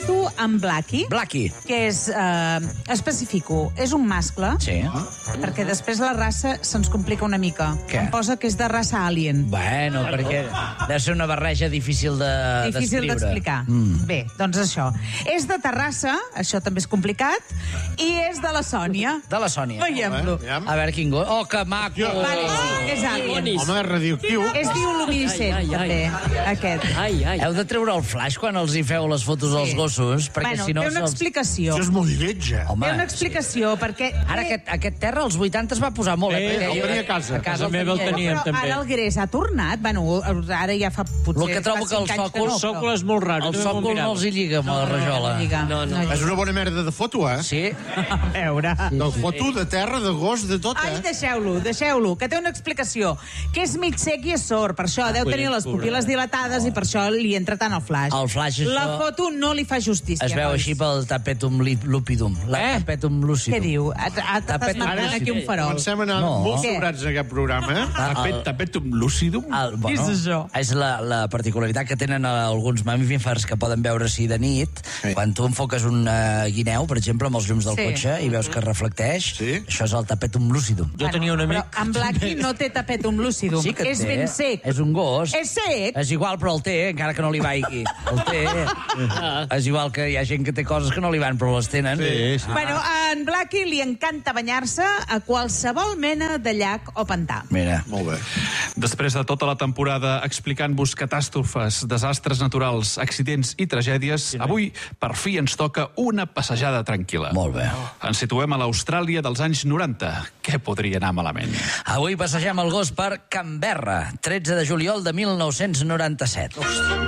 comparto amb Blacky. Blacky. Que és, especifico, és un mascle. Sí. Perquè després la raça se'ns complica una mica. Què? Em posa que és de raça alien. Bueno, perquè deu ser una barreja difícil Difícil d'explicar. Bé, doncs això. És de Terrassa, això també és complicat, i és de la Sònia. De la Sònia. Veiem-lo. A veure quin gos. Oh, que maco! Vale, sí, és alien. Home, radioactiu. És bioluminescent, també, aquest. Heu de treure el flash quan els hi feu les fotos als gossos, perquè Bueno, si no... té una explicació. Això és molt lletja. Home, Té una explicació, perquè... Ara aquest terra als 80 es va posar molt, perquè el tenia a casa. A casa el meva el tenia. teníem. Però ara el greix ha tornat. Bueno, ara ja fa potser... El que trobo que el sòcol és molt raro. El sòcol no els hi lliga amb la rajola. No. És una bona merda de foto, eh? Sí? A veure... De foto, de terra, de gos, de tot, Ai, eh? deixeu-lo, que té una explicació. Que és mig sec i és sord, per això deu tenir les pupil·les dilatades i per això li entra tant el flash. El flash, això... La foto no li fa justícia. Es veu nois. així pel tapetum lupidum. Tapetum lucidum. Què diu? T'estàs marcant aquí un farol. Comencem a anar molt Què? sobrats en aquest programa, eh? Tapetum lucidum. Què és això? És la particularitat que tenen alguns mamífers que poden veure-s'hi de nit. Sí. Quan tu enfoques un guineu, per exemple, amb els llums del Sí. cotxe i veus que reflecteix, això és el tapetum lucidum. Jo tenia un amic... Però en Blacky no té tapetum lucidum. Sí que és té. ben sec. És un gos. És sec? És igual, però el té, encara que no li vagi. El té. És igual que hi ha gent que té coses que no li van, però les tenen. Sí. Bueno, a en Blacky li encanta banyar-se a qualsevol mena de llac o pantà. Mira. Molt bé. Després de tota la temporada explicant-vos catàstrofes, desastres naturals, accidents i tragèdies, avui per fi ens toca una passejada tranquil·la. Molt bé. Ens situem a l'Austràlia dels anys 90. Què podria anar malament? Avui passegem el gos per Canberra, 13 de juliol de 1997.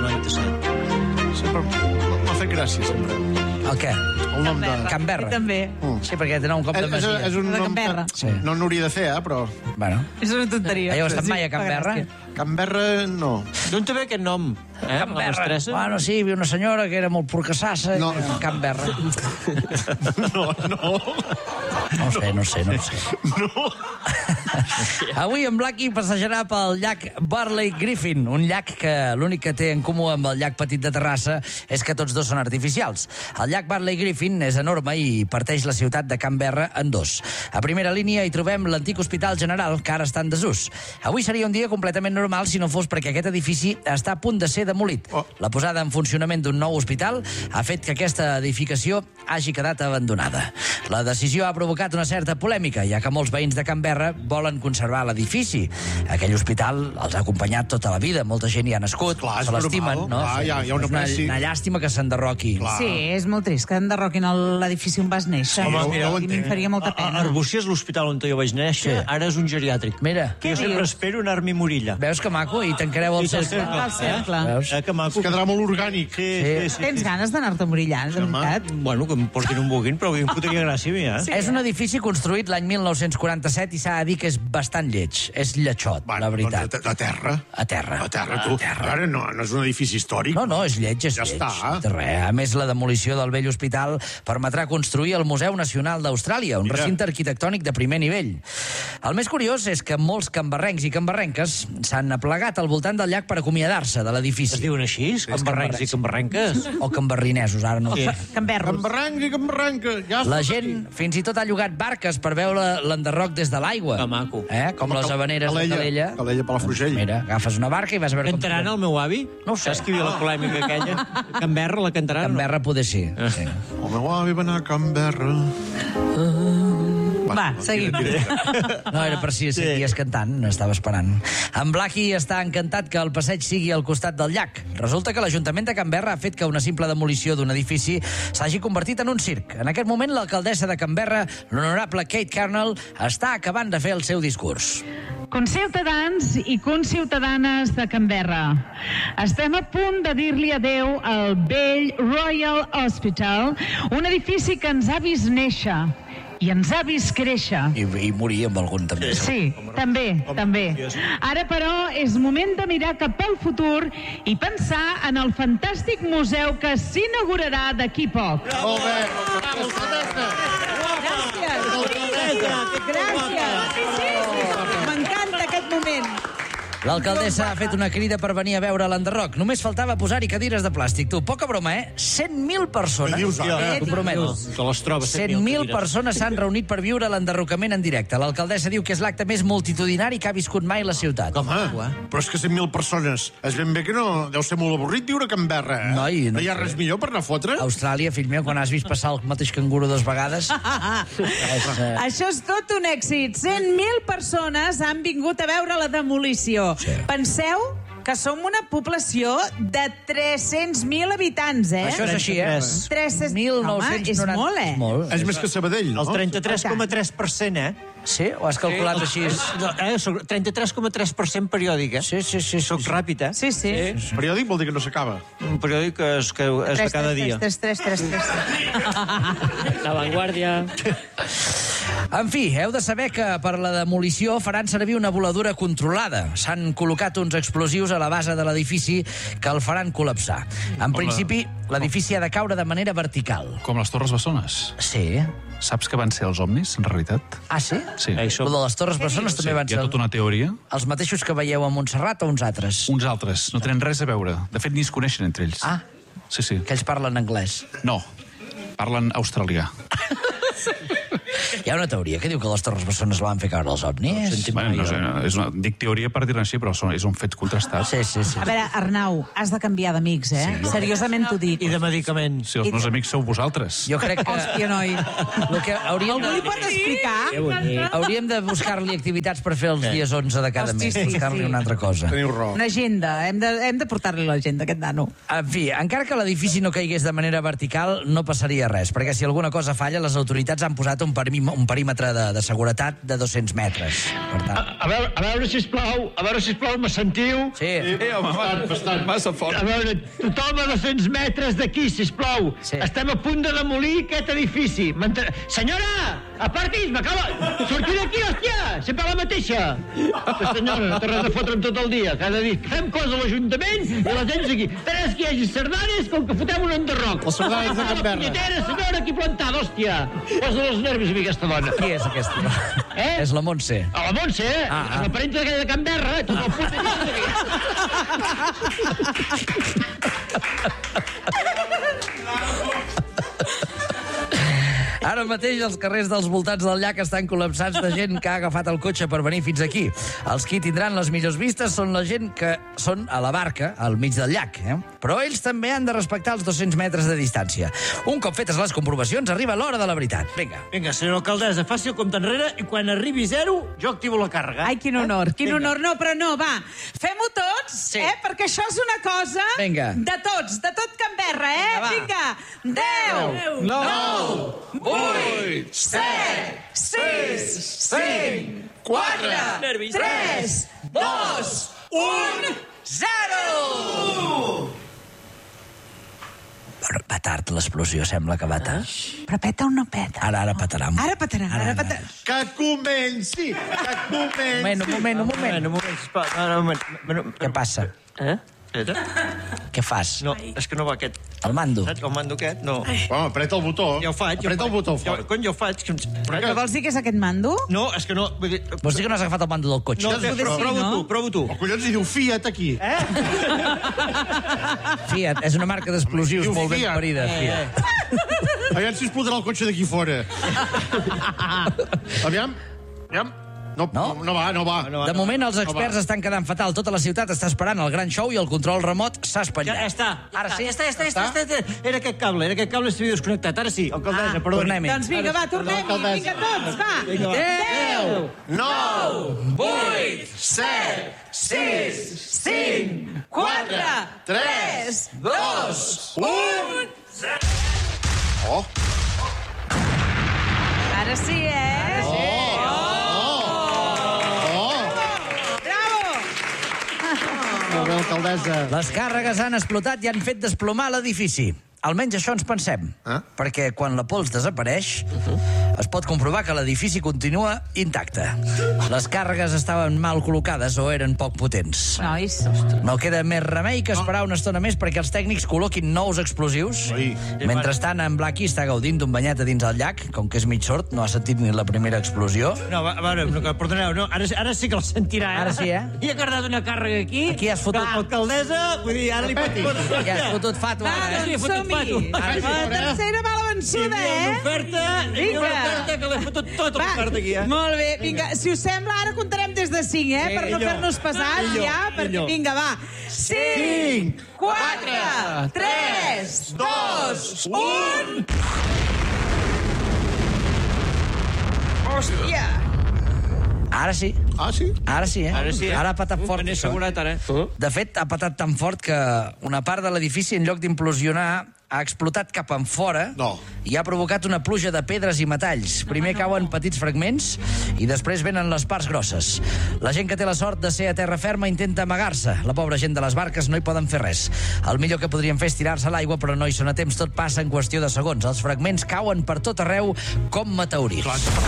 Sempre m'ha fet gràcia, sempre. El què? El nom de... Canberra. I també. Sí, perquè tenen un cop de masia. És un De nom Canberra. que no n'hauria de fer, però... Bueno. És una tonteria. Heu estat mai a Canberra? Canberra, no. D'on te ve aquest nom? La mestressa? Bueno, sí, hi havia una senyora que era molt porcassassa. No. Canberra. No. No sé. No. Avui en Blacky passejarà pel llac Burley Griffin, un llac que l'únic que té en comú amb el llac Petit de Terrassa és que tots dos són artificials. El llac Burley Griffin és enorme i parteix la ciutat de Canberra en dos. A primera línia hi trobem l'antic Hospital General, que ara està en desús. Avui seria un dia completament normal si no fos perquè aquest edifici està a punt de ser demolit. La posada en funcionament d'un nou hospital ha fet que aquesta edificació hagi quedat abandonada. La decisió ha provocat una certa polèmica, ja que molts veïns de Canberra volen conservar l'edifici. Aquell hospital els ha acompanyat tota la vida, molta gent hi ha nascut, Clar, és se l'estimen, normal. no? Clar, hi ha una és una, pressi. una llàstima que s'enderroqui. Clar. Sí, és molt trist que enderroquin l'edifici on vas néixer. Home, I ja ho a mi entenc. em faria molta pena. Arbúcies és l'hospital on jo vaig néixer, ara és un geriàtric. Mira, Que jo sempre espero anar-m'hi a morir allà. veus que maco? I tancareu el cercle. El cercle. Veus? Que maco. Es quedarà molt orgànic. Sí. Tens ganes d'anar-te a morir allà, de veritat? Bueno, que em portin un buguin, però em fotria gràcia a mi, eh? És un edifici construït l'any 1947 i s'ha de dir que és bastant lleig. És lletxot, la veritat. Doncs a terra. A terra. A terra, tu. Ara no és un edifici històric. No, és lleig, és Ja lleig. està. De res. A més, la demolició del vell hospital permetrà construir el Museu Nacional d'Austràlia, un recinte arquitectònic de primer nivell. El més curiós és que molts cambarrencs i cambarrenques s'han aplegat al voltant del llac per acomiadar-se de l'edifici. Es diuen així? Cambarrencs i cambarrenques? O cambarrinesos, ara no ho sé. Canberros. Cambarranca i cambarranca. Ja La està gent fins i tot ha llogat barques per veure l'enderroc des de l'aigua. Que maco. Com les habaneres de Calella. Calella, Palafrugell. Mira, agafes una barca i vas a veure Cantaran el meu avi? No ho sé. Saps que hi havia la polèmica aquella? Canberra la cantaran? Canberra poder sí. sí. El meu avi va anar a Canberra. Va, seguim. No, era per si seguies cantant, n'estava esperant. En Blacky està encantat que el passeig sigui al costat del llac. Resulta que l'Ajuntament de Canberra ha fet que una simple demolició d'un edifici s'hagi convertit en un circ. En aquest moment, l'alcaldessa de Canberra, l'honorable Kate Kernell, està acabant de fer el seu discurs. Conciutadans i conciutadanes de Canberra, estem a punt de dir-li adeu al vell Royal Hospital, un edifici que ens ha vist néixer i ens ha vist créixer. I morir amb algun també. Sí, també. Ara, però, és moment de mirar cap al futur i pensar en el fantàstic museu que s'inaugurarà d'aquí poc. Molt bé. Gràcies. M'encanta aquest moment. L'alcaldessa ha fet una crida per venir a veure l'enderroc. Només faltava posar-hi cadires de plàstic. Tu, poca broma, 100.000 persones. Què dius, ara? T'ho prometo. Te les trobes, 100.000 persones s'han reunit per viure l'enderrocament en directe. L'alcaldessa diu que és l'acte més multitudinari que ha viscut mai la ciutat. Home, però és que 100.000 persones. És ben bé que no deu ser molt avorrit viure a Canberra, eh? Noi, no hi ha sé. res millor per anar a fotre? Austràlia, fill meu, quan has vist passar el mateix canguro 2 vegades... Això és tot un èxit. 100.000 persones han vingut a veure la demolició. Sí. Penseu que som una població de 300.000 habitants, eh? Això és així, eh? 300.000. Home, és molt, eh? És molt. És més que Sabadell, no? El 33,3%, eh? Sí? Ho has calculat així? Soc 33,3% periòdic, eh? Sí. Soc ràpid, eh? Sí, sí. Periòdic vol dir que no s'acaba. Un periòdic és de cada dia. 3. La Vanguardia. En fi, heu de saber que per la demolició faran servir una voladura controlada. S'han col·locat uns explosius a la base de l'edifici que el faran col·lapsar. En principi, l'edifici ha de caure de manera vertical. Com les Torres Bessones. Sí. Saps que van ser els ovnis, en realitat? Ah, sí? Sí. Lo de les Torres Bessones també van Hi ser ha tota una teoria. els mateixos que veieu a Montserrat o uns altres? Uns altres. No tenen res a veure. De fet, ni es coneixen entre ells. Ah. Sí. Que ells parlen anglès. No. Parlen australià. Hi ha una teoria que diu que les Torres Bessones van fer caure els ovnis. Bueno, no sé, dic teoria per dir-ne així, però és un fet contrastat. Sí. A veure, Arnau, has de canviar d'amics, eh? Sí. Seriosament t'ho dic. I de medicaments. Si els meus amics sou vosaltres. Jo crec que... Hòstia, noi. El que hauríem Algú li pot explicar? Hauríem de buscar-li activitats per fer els dies 11 de cada Hosti, mes. sí, Buscar-li sí. una altra cosa. Teniu raó. Una agenda. Hem de portar-li l'agenda, aquest nano. En fi, encara que l'edifici no caigués de manera vertical, no passaria res, perquè si alguna cosa falla, les autoritats han posat un perímetre de seguretat de 200 metres. Per tant... A veure, sisplau, me sentiu? Sí. home, bastant. Massa fort. A veure, tothom a 200 metres d'aquí, sisplau. Sí. Estem a punt de demolir aquest edifici. Senyora, apartis, m'acaba... Sortir d'aquí, hòstia! Sempre la mateixa. Senyora, no té res a fotre'm tot el dia. Cada dia fem coses a l'Ajuntament i les tens aquí. Tant que hi hagi sardanes com que fotem un enderroc. Els sardanes de Canberra. Punyetera, senyora, aquí plantada, hòstia. Posa els nervis a mi, aquesta dona. Qui és aquesta? És la Montse. A la Montse, és la parenta d'aquella de Canberra, tot el puto Ara mateix els carrers dels voltants del llac estan col·lapsats de gent que ha agafat el cotxe per venir fins aquí. Els qui tindran les millors vistes són la gent que són a la barca, al mig del llac. Però ells també han de respectar els 200 metres de distància. Un cop fetes les comprovacions, arriba l'hora de la veritat. Vinga. Vinga, senyora alcaldessa, faci el compte enrere i quan arribi 0, jo activo la càrrega. Ai, quin honor, quin honor. No, però no, va. Fem-ho tots, Sí. Perquè això és una cosa Vinga. de tots, de tot Canberra, Vinga, va. Vinga. 10, 9, 8, 7, 6, 5, 4, 3, 2, 1, 0! Va tard l'explosió, sembla que va tard. Però peta o no peta? Ara petarà. Ara petarà. Que comenci! Un moment. Un moment, sisplau. Un moment. Què passa? Espera. Què fas? No, és que no va aquest. El mando. Saps el mando aquest? No. Home, apreta el botó. Ja ho faig. Apreta el botó fort. Quan jo ho faig... Però vols dir que és aquest mando? No, és que no... Vull dir... Vols dir que no has agafat el mando del cotxe? No, no? prova tu. O collons, hi diu Fiat aquí. Fiat, és una marca d'explosius Diu molt ben Fiat. parida, Fiat. Aviam si es podrà el cotxe d'aquí fora. Aviam. No va. De moment, els experts estan quedant fatal. Tota la ciutat està esperant el gran show i el control remot s'ha espatllat. Ja està. Ara sí? Ja està. Era aquest cable s'havia desconnectat. Ara sí, alcaldessa, perdó. Tornem-hi. Doncs vinga, va, tornem-hi. Vinga, tots, va. 10, 9, 8, 7, 6, 5, 4, 3, 2, 1... Oh. Ara sí, Bravo! Molt bé, alcaldessa. Les càrregues han explotat i han fet desplomar l'edifici. Almenys això ens pensem. Perquè quan la pols desapareix, es pot comprovar que l'edifici continua intacte. Les càrregues estaven mal col·locades o eren poc potents. Nois. No queda més remei que esperar una estona més perquè els tècnics col·loquin nous explosius. Mentrestant, en Blackie està gaudint d'un banyet a dins el llac. Com que és mig sord, no ha sentit ni la primera explosió. No, a veure, perdoneu, no, ara sí que el sentirà. Ara sí, eh? I ha cardat una càrrega aquí. Aquí has fotut... L'alcaldessa, vull dir, ara li patim. Ja has fotut fato, ara, Va, doncs som-hi. La tercera va la vençuda, Una oferta, una oferta que l'he fotut tota l'oferta aquí, Molt bé, vinga, si us sembla, ara comptarem des de 5, per no fer-nos pesats, ja, perquè, vinga, va. 5, 4, 3, 2, 1... Hòstia! Ara sí. Ah, sí? Ara sí, eh? Ara sí, eh? Ara ha patat fort. N'he assegurat, ara. De fet, ha patat tan fort que una part de l'edifici, en lloc d'implosionar, ha explotat cap en fora i ha provocat una pluja de pedres i metalls. Primer cauen petits fragments i després venen les parts grosses. La gent que té la sort de ser a terra ferma intenta amagar-se. La pobra gent de les barques no hi poden fer res. El millor que podrien fer és tirar-se a l'aigua, però no hi són a temps. Tot passa en qüestió de segons. Els fragments cauen per tot arreu com meteorits.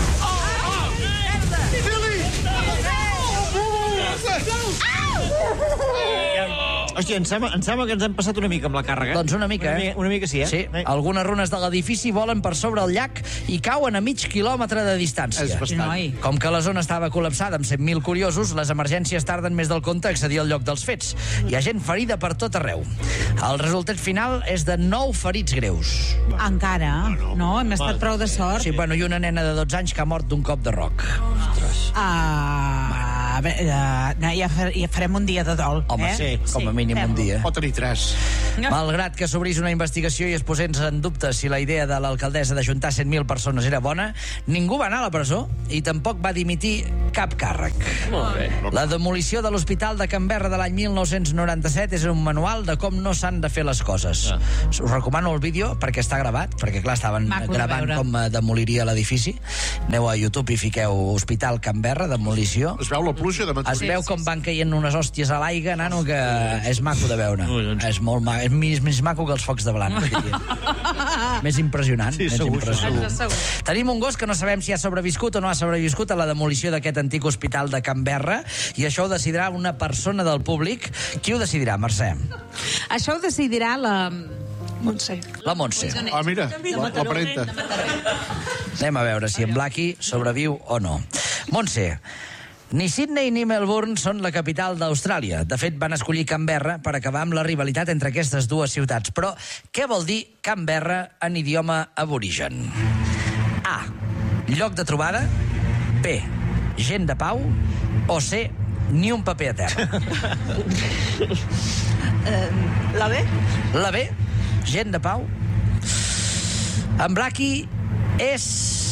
Hòstia, em sembla que ens hem passat una mica amb la càrrega. Doncs una mica, eh? Una mica sí, eh? Sí, algunes runes de l'edifici volen per sobre el llac i cauen a mig quilòmetre de distància. És bastant. Com que la zona estava col·lapsada amb 100.000 curiosos, les emergències tarden més del compte a accedir al lloc dels fets. Hi ha gent ferida per tot arreu. El resultat final és de 9 ferits greus. Encara? No, hem estat prou de sort. Sí, bueno, i una nena de 12 anys que ha mort d'un cop de roc. A veure, ja farem un dia de dol. Home, sí, com a mínim un dia. Pot tenir 3. Malgrat que s'obrís una investigació i es posés en dubte si la idea de l'alcaldessa d'ajuntar 100.000 persones era bona, ningú va anar a la presó i tampoc va dimitir cap càrrec. Molt bé. La demolició de l'Hospital de Canberra de l'any 1997 és un manual de com no s'han de fer les coses. Us recomano el vídeo perquè està gravat, perquè clar, estaven gravant com demoliria l'edifici. Aneu a YouTube i fiqueu Hospital Canberra, demolició. Es veu la pluja de meteorits. Es veu com van caient unes hòsties a l'aigua, nano, que és maco de veure. És molt maco. És més maco que els focs de blanc, diria. Més impressionant. Sí, més segur, impressionant. Tenim un gos que no sabem si ha sobreviscut o no ha sobreviscut a la demolició d'aquest antic hospital de Canberra, i això ho decidirà una persona del públic. Qui ho decidirà, Mercè? Això ho decidirà la... Montse. La Montse. Ah, mira, la parenta. Anem a veure si en Blackie sobreviu o no. Montse, ni Sydney ni Melbourne són la capital d'Austràlia. De fet, van escollir Canberra per acabar amb la rivalitat entre aquestes dues ciutats. Però què vol dir Canberra en idioma aborigen? A. Lloc de trobada. B. Gent de pau. O C. Ni un paper a terra. La B? La B. Gent de pau. En Blackie és